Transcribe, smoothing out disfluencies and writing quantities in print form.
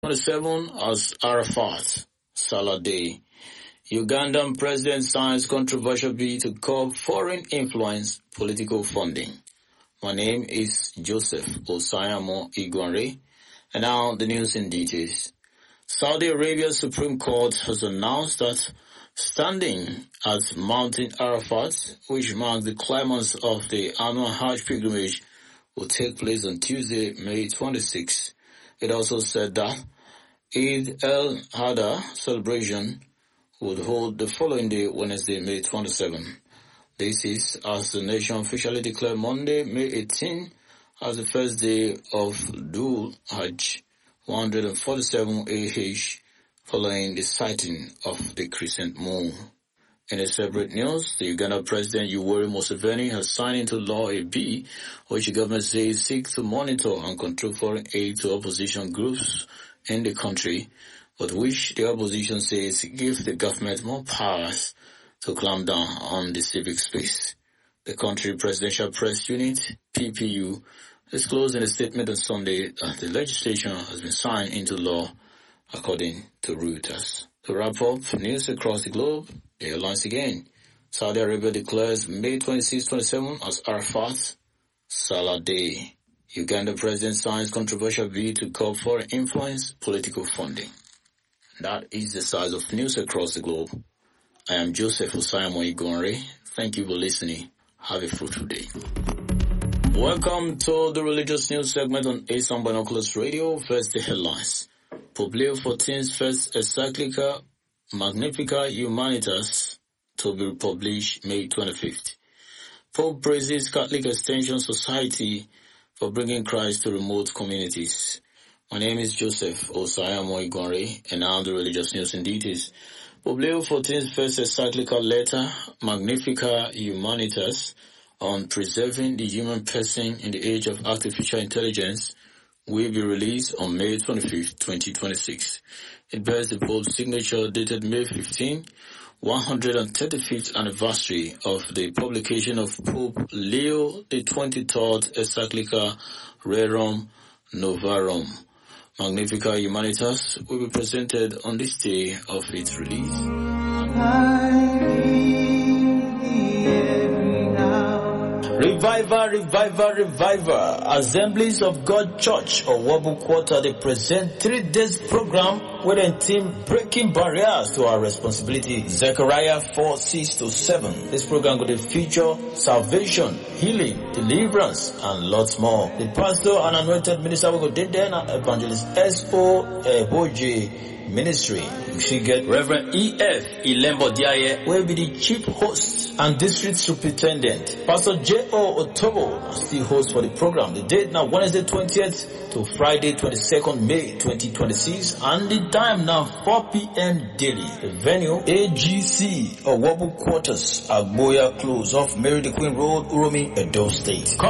27 as Arafat Salah Day. Ugandan president signs controversial bill to curb foreign influence political funding. My name is Joseph Osayamo Igwanre, and now the news in details. Saudi Arabia's Supreme Court has announced that standing at Mountain Arafat, which marks the climax of the annual Hajj pilgrimage, will take place on Tuesday, May 26. It also said that Eid al-Adha celebration would hold the following day, Wednesday, May 27. This is as the nation officially declared Monday, May 18, as the first day of Dhul Hajj 147 AH, following the sighting of the crescent moon. In a separate news, the Uganda President Yoweri Museveni has signed into law a bill which the government says seeks to monitor and control foreign aid to opposition groups in the country, but which the opposition says gives the government more powers to clamp down on the civic space. The country Presidential Press Unit, PPU, disclosed in a statement on Sunday that the legislation has been signed into law, according to Reuters. To wrap up news across the globe, the headlines again. Saudi Arabia declares May 26-27 as Arafat Salah Day. Uganda president signs controversial bill to curb foreign influence political funding. That is the size of news across the globe. I am Joseph Osayamo Igwanre. Thank you for listening. Have a fruitful day. Welcome to the religious news segment on Asam Binoculars Radio. First, the headlines. Pope Leo XIV's first encyclical Magnificat Humanitas to be published May 25th. Pope praises Catholic Extension Society for bringing Christ to remote communities. My name is Joseph Osayamo Igwanre, and now the religious news in details. Pope Leo XIV's first encyclical letter, Magnificat Humanitas, on preserving the human person in the age of artificial intelligence, will be released on May 25th, 2026. It bears the Pope's signature dated May 15, 135th anniversary of the publication of Pope Leo the 23rd encyclical Rerum Novarum. Magnificat Humanitas will be presented on this day of its release. Revival. Assemblies of God Church or Wabu Quarter, they present 3 days program with a team breaking barriers to our responsibility. Zechariah 4:6-7. This program will feature salvation, healing, deliverance, and lots more. The pastor and anointed minister will go there, Evangelist S.O. Eboje Ministry. We get Reverend E.F. Ilembo Diaye will be the chief host and district superintendent. Pastor J.O. Otobo is the host for the program. The date now Wednesday 20th to Friday 22nd May 2026, and the time now 4 p.m. daily. The venue AGC or Wabu Quarters, Agboya Close off Mary the Queen Road, Uromi, Edo State. Come